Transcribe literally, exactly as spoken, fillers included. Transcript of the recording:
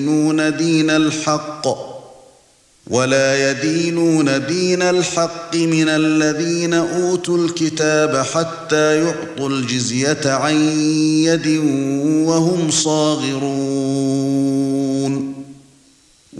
يدينون دين الحق ولا يدينون دين الحق من الذين أوتوا الكتاب حتى يعطوا الجزية عن يد وهم صاغرون